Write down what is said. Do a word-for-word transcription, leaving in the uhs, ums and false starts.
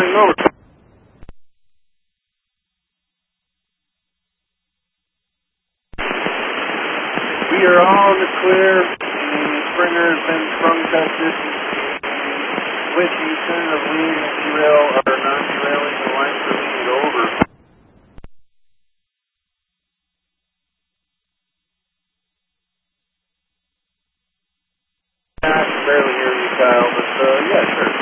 hearing over. We are all in the clear. The Springer has been sprung tested. With the center of lead and derail are non-derailing the line for lead over. I can barely hear you, Kyle, but uh, yeah, sure.